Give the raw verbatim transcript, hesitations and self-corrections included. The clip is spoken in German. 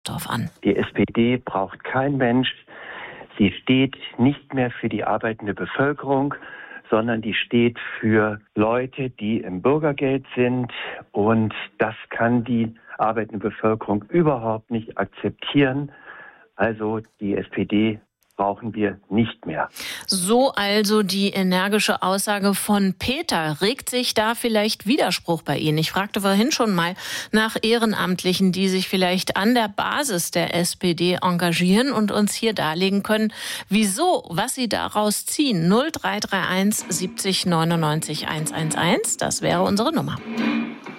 Dorf an. Die S P D braucht kein Mensch. Sie steht nicht mehr für die arbeitende Bevölkerung, sondern die steht für Leute, die im Bürgergeld sind. Und das kann die arbeitende Bevölkerung überhaupt nicht akzeptieren. Also die S P D brauchen wir nicht mehr. So also die energische Aussage von Peter. Regt sich da vielleicht Widerspruch bei Ihnen? Ich fragte vorhin schon mal nach Ehrenamtlichen, die sich vielleicht an der Basis der S P D engagieren und uns hier darlegen können, wieso, was sie daraus ziehen. null drei drei eins siebzig neunundneunzig hundertelf, das wäre unsere Nummer.